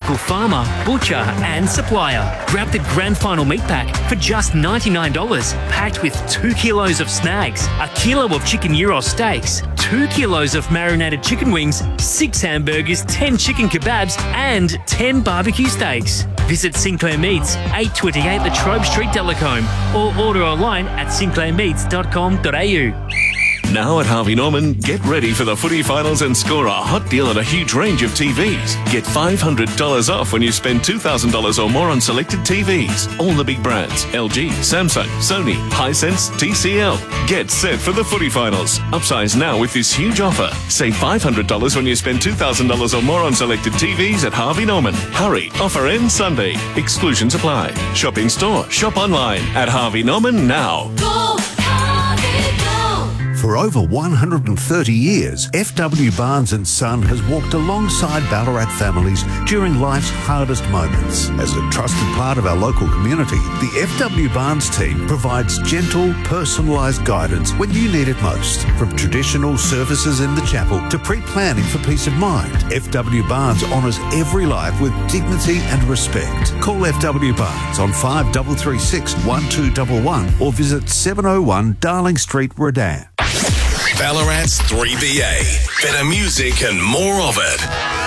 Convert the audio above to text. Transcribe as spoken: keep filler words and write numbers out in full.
local farmer, butcher and supplier. Grab the grand final meat pack for just ninety-nine dollars, packed with two kilos of snags, a kilo of chicken gyros steaks, two kilos of marinated chicken wings, six hamburgers, ten chicken kebabs and ten barbecue steaks. Visit Sinclair Meats, eight twenty-eight Latrobe Street, Delacombe, or order online at sinclair meats dot com dot a u. Now at Harvey Norman, get ready for the footy finals and score a hot deal on a huge range of T Vs. Get five hundred dollars off when you spend two thousand dollars or more on selected T Vs. All the big brands, L G, Samsung, Sony, Hisense, T C L. Get set for the footy finals. Upsize now with this huge offer. Save five hundred dollars when you spend two thousand dollars or more on selected T Vs at Harvey Norman. Hurry, offer ends Sunday. Exclusions apply. Shop in store, shop online at Harvey Norman now. Go, Harvey, go. For over one hundred thirty years, F W Barnes and Son has walked alongside Ballarat families during life's hardest moments. As a trusted part of our local community, the F W Barnes team provides gentle, personalised guidance when you need it most. From traditional services in the chapel to pre-planning for peace of mind, F W Barnes honours every life with dignity and respect. Call F W Barnes on five three three six, one two one one or visit seven oh one Darling Street, Redan. Ballarat's three B A. Better music and more of it.